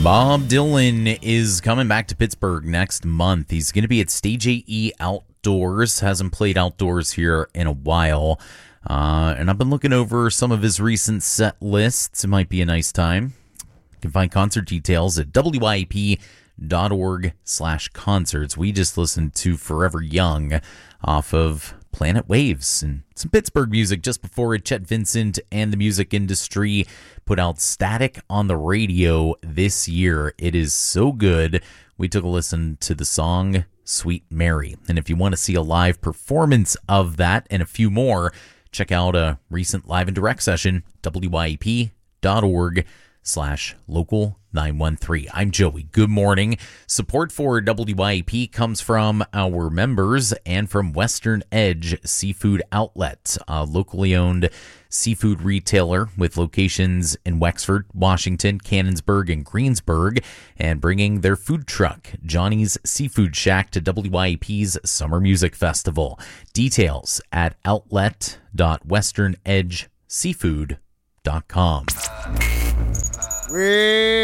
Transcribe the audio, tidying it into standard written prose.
Bob Dylan is coming back to Pittsburgh next month. He's going to be at Stage AE Outdoors. Hasn't played outdoors here in a while. And I've been looking over some of his recent set lists. It might be a nice time. You can find concert details at wyep.org/concerts. We just listened to Forever Young off of Planet Waves, and some Pittsburgh music just before it. Chet Vincent and the Music Industry put out Static on the Radio this year. It is so good. We took a listen to the song Sweet Mary. And if you want to see a live performance of that and a few more, check out a recent live and direct session, wyep.org/local913. I'm Joey. Good morning. Support for WYAP comes from our members and from Western Edge Seafood Outlet, a locally owned seafood retailer with locations in Wexford, Washington, Canonsburg, and Greensburg, and bringing their food truck, Johnny's Seafood Shack, to WYAP's Summer Music Festival. Details at outlet.westernedgeseafood.com.